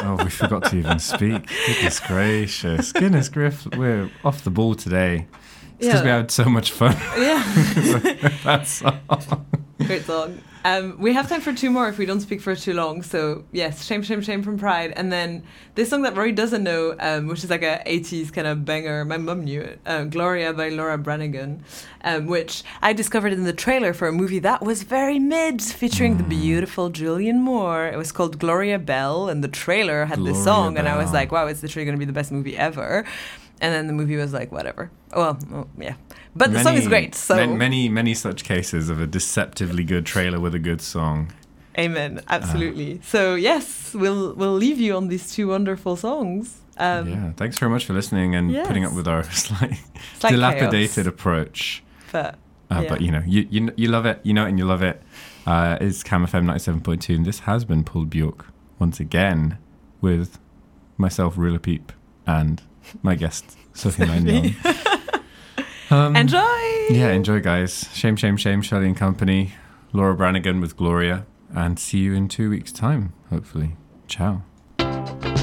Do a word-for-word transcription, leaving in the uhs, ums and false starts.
Oh, we forgot to even speak. Goodness gracious. Goodness griff, we're off the ball today. It's because Yeah. we had so much fun. Yeah. That's all. Great song. Um, we have time for two more if we don't speak for too long. So yes, Shame, Shame, Shame from Pride. And then this song that Rory doesn't know, um, which is like a eighties kind of banger. My mum knew it. Uh, Gloria by Laura Branigan, um, which I discovered in the trailer for a movie that was very mid, featuring mm. the beautiful Julianne Moore. It was called Gloria Bell, and the trailer had Gloria this song. Bell. And I was like, wow, it's literally going to be the best movie ever. And then the movie was like, whatever. Well, oh, yeah. But many, the song is great. So many, many, many such cases of a deceptively good trailer with a good song. Amen. Absolutely. Uh, so yes, we'll we'll leave you on these two wonderful songs. Um, yeah. Thanks very much for listening and yes. putting up with our slight, Slight dilapidated chaos. approach. But uh, yeah. but you know, you you you love it. You know it, and you love it. Uh, it's Cam F M ninety-seven point two, and this has been Paul Bjork once again with myself, Rula Peep, and my guest Sophie Magnon. Um, enjoy! Yeah, enjoy, guys. Shame, shame, shame, Shelley and Company. Laura Branigan with Gloria. And see you in two weeks' time, hopefully. Ciao.